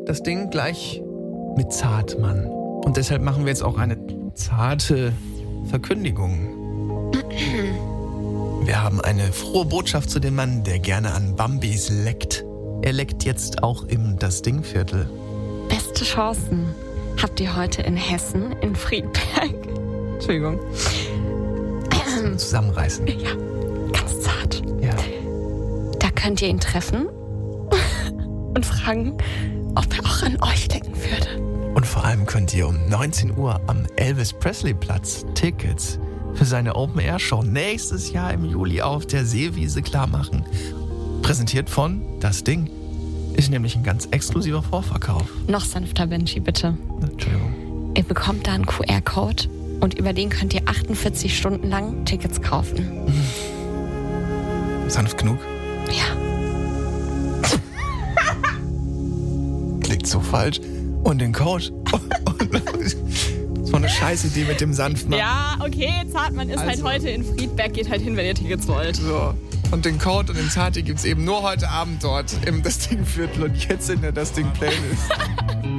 das Ding gleich mit Zartmann. Und deshalb machen wir jetzt auch eine zarte Verkündigung. Wir haben eine frohe Botschaft zu dem Mann, der gerne an Bambis leckt. Er leckt jetzt auch im Das Ding-Viertel. Beste Chancen habt ihr heute in Hessen, in Friedberg. Entschuldigung. Zusammenreißen. Ja, ganz zart. Ja. Da könnt ihr ihn treffen und fragen, ob er auch an euch denken würde. Und vor allem könnt ihr um 19 Uhr am Elvis-Presley-Platz Tickets für seine Open-Air-Show nächstes Jahr im Juli auf der Seewiese klarmachen. Präsentiert von Das Ding. Ist nämlich ein ganz exklusiver Vorverkauf. Noch sanfter, Benji, bitte. Entschuldigung. Ihr bekommt da einen QR-Code und über den könnt ihr 48 Stunden lang Tickets kaufen. Sanft genug? Ja. Klingt so falsch. Und den Code. So eine Scheißidee mit dem Sanftmann. Ja, okay, Zartmann ist halt heute in Friedberg. Geht halt hin, wenn ihr Tickets wollt. So. Und den Code und den Zarti gibt's eben nur heute Abend dort im Das Ding Viertel und jetzt in der Das Ding Playlist.